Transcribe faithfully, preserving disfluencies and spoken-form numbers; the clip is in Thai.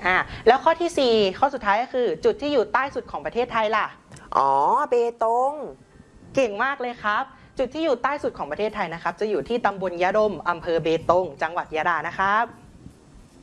อ่าแล้วข้อที่สี่ข้อสุดท้ายก็คือจุดที่อยู่ใต้สุดของประเทศไทยล่ะอ๋อเบตงเก่งมากเลยครับจุดที่อยู่ใต้สุดของประเทศไทยนะครับจะอยู่ที่ตำบลยะดมอำเภอเบตงจังหวัดยะลานะครับ